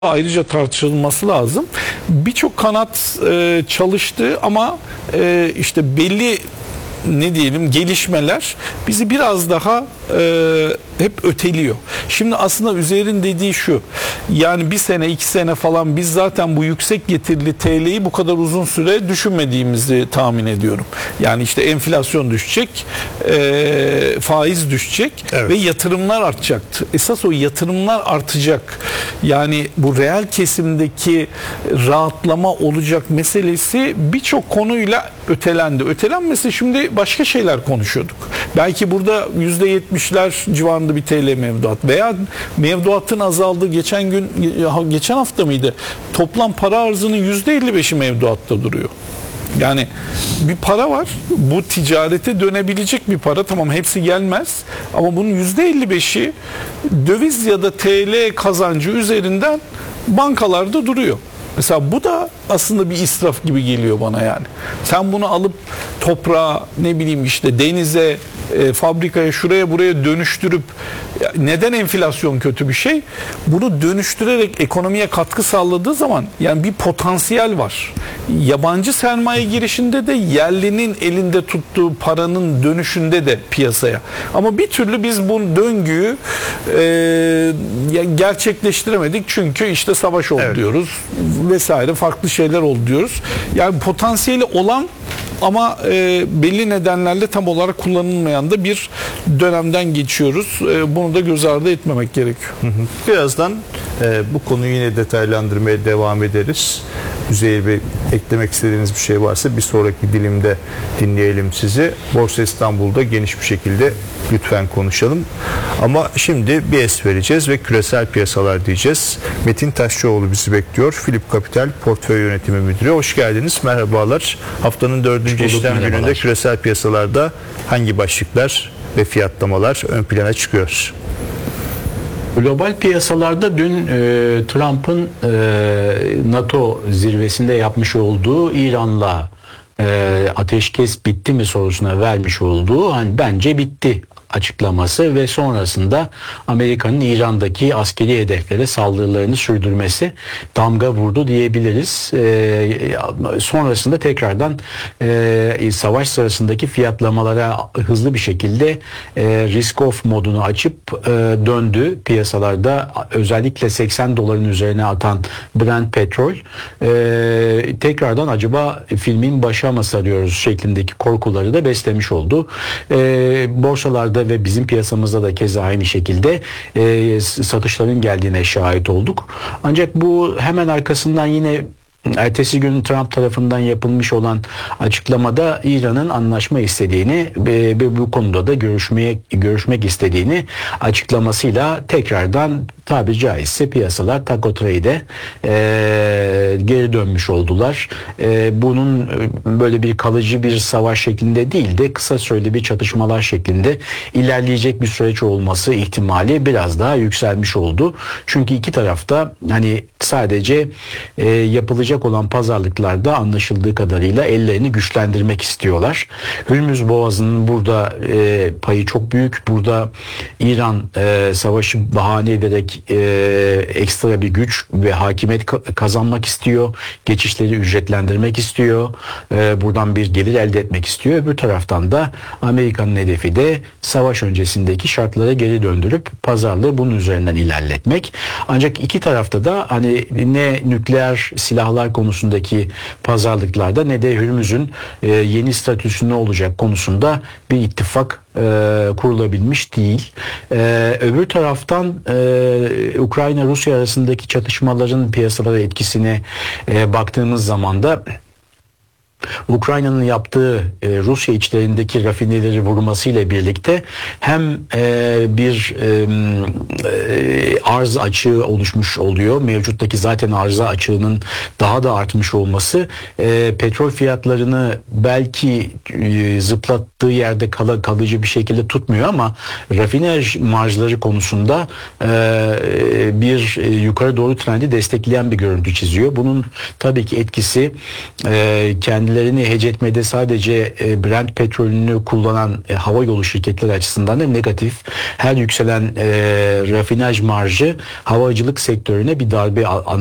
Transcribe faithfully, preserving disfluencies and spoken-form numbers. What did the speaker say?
ayrıca tartışılması lazım. Birçok kanat e, çalıştı ama e, işte belli ne diyelim gelişmeler bizi biraz daha e, hep öteliyor. Şimdi aslında Üzer'in dediği şu, yani bir sene iki sene falan biz zaten bu yüksek getirili T L'yi bu kadar uzun süre düşünmediğimizi tahmin ediyorum. Yani işte enflasyon düşecek, e, faiz düşecek, evet, ve yatırımlar artacaktı. Esas o yatırımlar artacak. Yani bu reel kesimdeki rahatlama olacak meselesi birçok konuyla ötelendi. Ötelenmesi şimdi başka şeyler konuşuyorduk. Belki burada yüzde yetmişler civarında bir T L mevduat veya mevduatın azaldığı geçen gün geçen hafta mıydı? Toplam para arzının yüzde elli beşi mevduatta duruyor. Yani bir para var. Bu ticarete dönebilecek bir para. Tamam, hepsi gelmez. Ama bunun yüzde elli beşi döviz ya da T L kazancı üzerinden bankalarda duruyor. Mesela bu da aslında bir israf gibi geliyor bana yani. Sen bunu alıp toprağa, ne bileyim işte denize, e, fabrikaya, şuraya buraya dönüştürüp, neden enflasyon kötü bir şey? Bunu dönüştürerek ekonomiye katkı sağladığı zaman yani bir potansiyel var. Yabancı sermaye girişinde de, yerlinin elinde tuttuğu paranın dönüşünde de piyasaya. Ama bir türlü biz bu döngüyü e, gerçekleştiremedik çünkü işte savaş oldu, evet, diyoruz vesaire, farklı şeyler oldu diyoruz. Yani potansiyeli olan ama e, belli nedenlerle tam olarak kullanılmayan da bir dönemden geçiyoruz. E, bunu da göz ardı etmemek gerekiyor. Hı hı. Birazdan e, bu konuyu yine detaylandırmaya devam ederiz. Üzeyir Bey, eklemek istediğiniz bir şey varsa bir sonraki dilimde dinleyelim sizi. Borsa İstanbul'da geniş bir şekilde lütfen konuşalım. Ama şimdi bir es vereceğiz ve küresel piyasalar diyeceğiz. Metin Taşçıoğlu bizi bekliyor. Philip Capital Portföy Yönetimi Müdürü. Hoş geldiniz. Merhabalar. Haftanın dördüncü işlem gününde küresel piyasalarda hangi başlıklar ve fiyatlamalar ön plana çıkıyor? Global piyasalarda dün e, Trump'ın e, NATO zirvesinde yapmış olduğu İran'la e, ateşkes bitti mi sorusuna vermiş olduğu, hani bence bitti açıklaması ve sonrasında Amerika'nın İran'daki askeri hedeflere saldırılarını sürdürmesi damga vurdu diyebiliriz. Ee, sonrasında tekrardan e, savaş sırasındaki fiyatlamalara hızlı bir şekilde e, risk off modunu açıp e, döndü piyasalarda. Özellikle seksen doların üzerine atan Brent petrol e, tekrardan acaba filmin başa mı sarıyoruz şeklindeki korkuları da beslemiş oldu. E, borsalarda ve bizim piyasamızda da keza aynı şekilde e, satışların geldiğine şahit olduk. Ancak bu hemen arkasından yine ertesi gün Trump tarafından yapılmış olan açıklamada İran'ın anlaşma istediğini ve bu konuda da görüşmeye görüşmek istediğini açıklamasıyla tekrardan tabiri caizse piyasalar taco trade'e e, geri dönmüş oldular. E, bunun böyle bir kalıcı bir savaş şeklinde değil de kısa süreli bir çatışmalar şeklinde ilerleyecek bir süreç olması ihtimali biraz daha yükselmiş oldu. Çünkü iki tarafta hani sadece e, yapılacak olan pazarlıklarda anlaşıldığı kadarıyla ellerini güçlendirmek istiyorlar. Hürmüz Boğazı'nın burada e, payı çok büyük. Burada İran e, savaşı bahane ederek e, ekstra bir güç ve hakimiyet kazanmak istiyor. Geçişleri ücretlendirmek istiyor. E, buradan bir gelir elde etmek istiyor. Öbür taraftan da Amerika'nın hedefi de savaş öncesindeki şartlara geri döndürüp pazarlığı bunun üzerinden ilerletmek. Ancak iki tarafta da hani ne nükleer silahlar konusundaki pazarlıklarda ne de Hürmüz'ün e, yeni statüsü ne olacak konusunda bir ittifak e, kurulabilmiş değil. E, öbür taraftan e, Ukrayna-Rusya arasındaki çatışmaların piyasalara etkisine e, baktığımız zaman da Ukrayna'nın yaptığı e, Rusya içlerindeki rafineleri vurmasıyla birlikte hem e, bir e, e, arz açığı oluşmuş oluyor. Mevcuttaki zaten arıza açığının daha da artmış olması e, petrol fiyatlarını belki e, zıplattığı yerde kal kalıcı bir şekilde tutmuyor ama rafinaj marjları konusunda e, bir e, yukarı doğru trendi destekleyen bir görüntü çiziyor. Bunun tabii ki etkisi e, kendi kendilerini hece etmede sadece e, Brent petrolünü kullanan e, hava yolu şirketleri açısından da negatif. Her yükselen e, rafinaj marjı havacılık sektörüne bir darbe